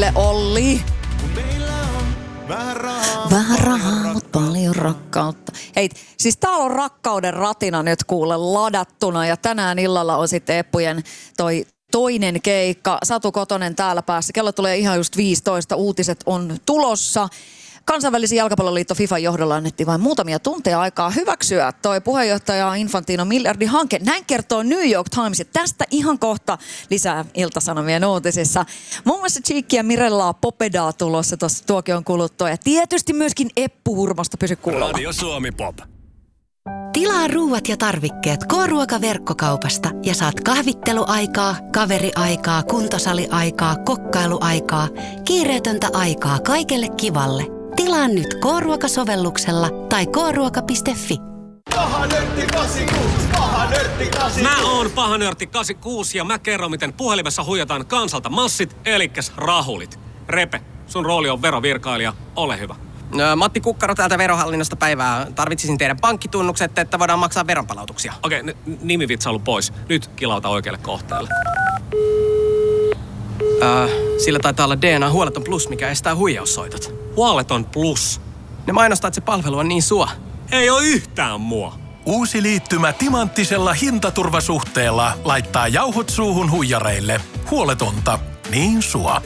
Ville Olli. Vähän rahaa, mutta paljon rakkautta. Hei, siis täällä on rakkauden ratina nyt kuule ladattuna ja tänään illalla on sitten Eppujen toinen keikka. Satu Kotonen täällä päässä. Kello tulee ihan just 15. Uutiset on tulossa. Kansainvälisen jalkapalloliitto FIFAn johdolla annettiin vain muutamia tunteja aikaa hyväksyä toi puheenjohtaja Infantino miljardihanke. Näin kertoo New York Times ja tästä ihan kohta lisää Ilta-Sanomien uutisissa. Muun muassa Cheekkiä Mirellaa Popedaa tulossa tuossa tuokion kuluttua ja tietysti myöskin Eppu Hurmosta pysy kuulolla. Radio Suomi Pop. Tilaa ruuat ja tarvikkeet K-ruoka-verkkokaupasta ja saat kahvitteluaikaa, kaveriaikaa, kuntosaliaikaa, kokkailuaikaa, kiireetöntä aikaa kaikelle kivalle. Tilaa nyt K-ruoka-sovelluksella tai kruoka.fi. Paha nörtti 86, paha nörtti 86. Mä oon paha nörtti 86 ja mä kerron, miten puhelimessa huijataan kansalta massit, elikkäs rahulit. Repe, sun rooli on verovirkailija, ole hyvä. Matti Kukkaro täältä Verohallinnosta päivää. Tarvitsisin teidän pankkitunnukset, että voidaan maksaa veronpalautuksia. Okei, nimivitsailu pois. Nyt kilauta oikealle kohteelle. Sillä taitaa olla DNA Huoleton Plus, mikä estää huijaussoitot. Huoleton Plus. Ne mainostaa, että se palvelu on niin sua. Ei oo yhtään mua. Uusi liittymä timanttisella hintaturvasuhteella laittaa jauhot suuhun huijareille. Huoletonta, niin sua.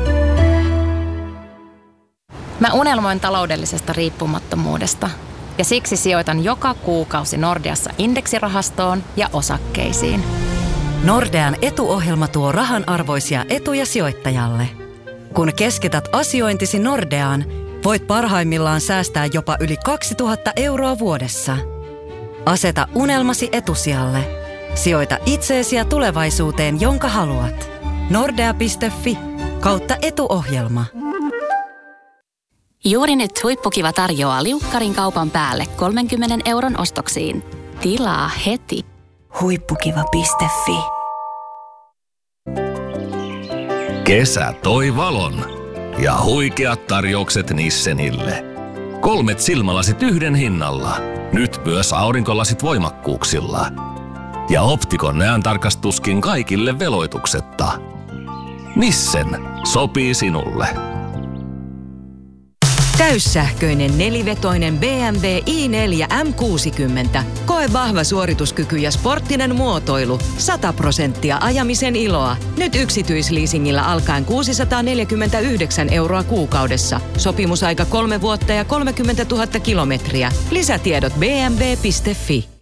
Mä unelmoin taloudellisesta riippumattomuudesta ja siksi sijoitan joka kuukausi Nordeassa indeksirahastoon ja osakkeisiin. Nordean etuohjelma tuo rahanarvoisia etuja sijoittajalle. Kun keskität asiointisi Nordeaan, voit parhaimmillaan säästää jopa yli 2000 € vuodessa. Aseta unelmasi etusijalle. Sijoita itseesi ja tulevaisuuteen, jonka haluat. Nordea.fi/etuohjelma. Juuri nyt Huippukiva tarjoaa liukkarin kaupan päälle 30 € ostoksiin. Tilaa heti. Huippukiva.fi. Kesä toi valon ja huikeat tarjoukset Nissenille. 3 silmälasit yhden hinnalla. Nyt myös aurinkolasit voimakkuuksilla. Ja Optikon näöntarkastuskin kaikille veloituksetta. Nissen sopii sinulle. Täyssähköinen nelivetoinen BMW i4 M60. Koe vahva suorituskyky ja sporttinen muotoilu. 100% ajamisen iloa. Nyt yksityisleasingillä alkaen 649 € kuukaudessa. Sopimusaika 3 vuotta ja 30 000 kilometriä. Lisätiedot bmw.fi.